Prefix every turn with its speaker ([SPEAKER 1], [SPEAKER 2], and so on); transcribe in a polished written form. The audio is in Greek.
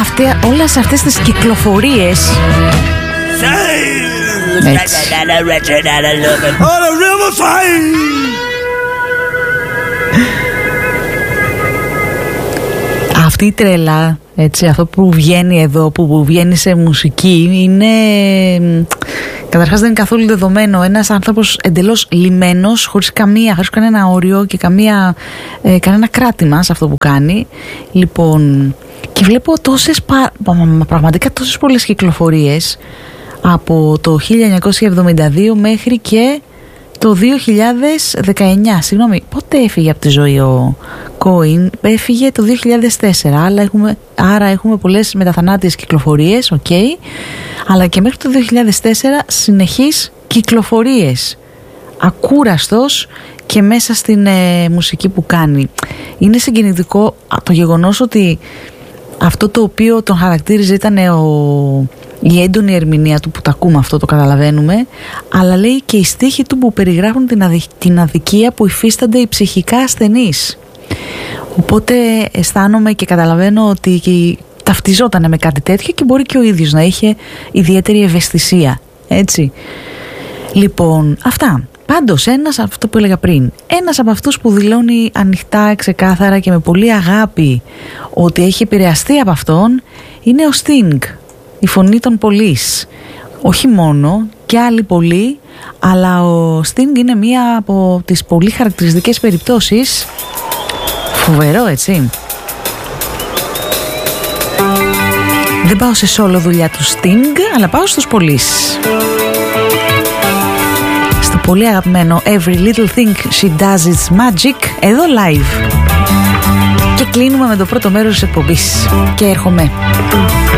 [SPEAKER 1] όλες αυτές τις κυκλοφορίες. Αυτή η τρέλα, έτσι, αυτό που βγαίνει εδώ, που βγαίνει σε μουσική, είναι... Καταρχάς δεν είναι καθόλου δεδομένο. Ένας άνθρωπος εντελώς λυμμένος, χωρίς κανένα όριο και κανένα κράτημα σε αυτό που κάνει. Λοιπόν, και βλέπω πραγματικά τόσες πολλές κυκλοφορίες από το 1972 μέχρι και το 2019. Συγγνώμη, πότε έφυγε από τη ζωή ο Cohen? Έφυγε το 2004, άρα έχουμε πολλές μεταθανάτιες κυκλοφορίες, αλλά και μέχρι το 2004 συνεχείς κυκλοφορίες. Ακούραστος και μέσα στην μουσική που κάνει. Είναι συγκινητικό το γεγονός ότι αυτό το οποίο τον χαρακτήριζε ήταν η έντονη ερμηνεία του, που τα ακούμε αυτό, το καταλαβαίνουμε, αλλά λέει και οι στίχοι του που περιγράφουν την αδικία που υφίστανται οι ψυχικά ασθενείς. Οπότε αισθάνομαι και καταλαβαίνω ότι ταυτιζόταν με κάτι τέτοιο και μπορεί και ο ίδιος να είχε ιδιαίτερη ευαισθησία, έτσι. Λοιπόν, αυτά. Πάντως, αυτό που έλεγα πριν, ένας από αυτούς που δηλώνει ανοιχτά, ξεκάθαρα και με πολύ αγάπη ότι έχει επηρεαστεί από αυτόν, είναι ο Sting, η φωνή των Police. Όχι μόνο, και άλλοι πολλοί, αλλά ο Sting είναι μία από τις πολύ χαρακτηριστικές περιπτώσεις. Φοβερό, έτσι. Δεν πάω σε solo δουλειά του Sting, αλλά πάω στους Police. Στο πολύ αγαπημένο Every Little Thing She Does Is Magic, εδώ live. Και κλείνουμε με το πρώτο μέρος της εκπομπής. Και έρχομαι.